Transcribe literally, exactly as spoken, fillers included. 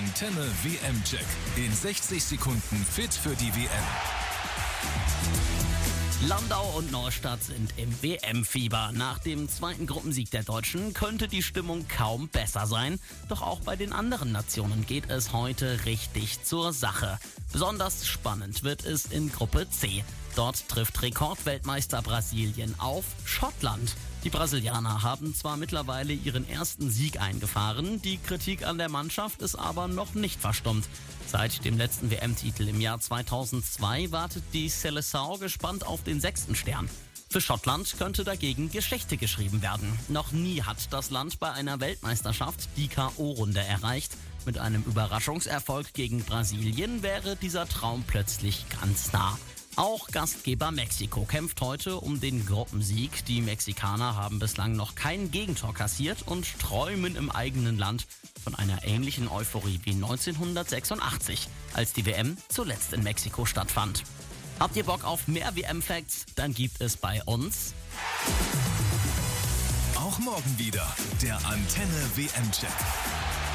Antenne W M-Check. In sechzig Sekunden fit für die W M. Landau und Neustadt sind im W M-Fieber. Nach dem zweiten Gruppensieg der Deutschen könnte die Stimmung kaum besser sein. Doch auch bei den anderen Nationen geht es heute richtig zur Sache. Besonders spannend wird es in Gruppe C. Dort trifft Rekordweltmeister Brasilien auf Schottland. Die Brasilianer haben zwar mittlerweile ihren ersten Sieg eingefahren, die Kritik an der Mannschaft ist aber noch nicht verstummt. Seit dem letzten W M-Titel im Jahr zweitausendzwei wartet die Seleção gespannt auf den sechsten Stern. Für Schottland könnte dagegen Geschichte geschrieben werden. Noch nie hat das Land bei einer Weltmeisterschaft die K O-Runde erreicht. Mit einem Überraschungserfolg gegen Brasilien wäre dieser Traum plötzlich ganz nah. Auch Gastgeber Mexiko kämpft heute um den Gruppensieg. Die Mexikaner haben bislang noch kein Gegentor kassiert und träumen im eigenen Land von einer ähnlichen Euphorie wie neunzehnhundertsechsundachtzig, als die W M zuletzt in Mexiko stattfand. Habt ihr Bock auf mehr W M-Facts? Dann gibt es bei uns Auch morgen wieder der Antenne W M-Check.